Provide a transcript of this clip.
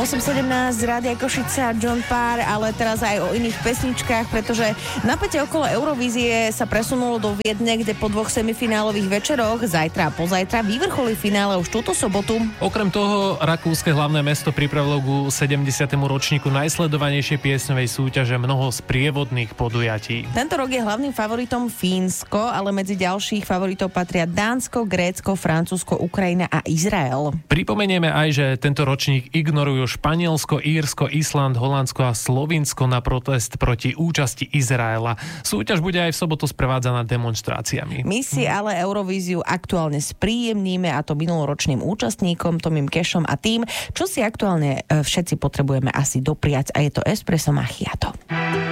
8.17 Rádia Košice, John Parr, ale teraz aj o iných pesničkách, pretože napätie okolo Eurovízie sa presunulo do Viedne, kde po 2 semifinálových večeroch zajtra a pozajtra vyvrcholí finále už túto sobotu. Okrem toho, rakúske hlavné mesto pripravilo ku 70. ročníku najsledovanejšej piesňovej súťaže mnoho sprievodných podujatí. Tento rok je hlavným favoritom Fínsko, ale medzi ďalších favoritov patria Dánsko, Grécko, Francúzsko, Ukrajina a Izrael. Pripomenieme aj, že tento ročník ignorujú Španielsko, Írsko, Island, Holandsko a Slovinsko na protest proti účasti Izraela. Súťaž bude aj v sobotu sprevádzaná demonštráciami. My si ale Eurovíziu aktuálne spríjemníme, a to minuloročným účastníkom Tomím Kešom a tým, čo si aktuálne všetci potrebujeme asi dopriať, a je to espresso macchiato.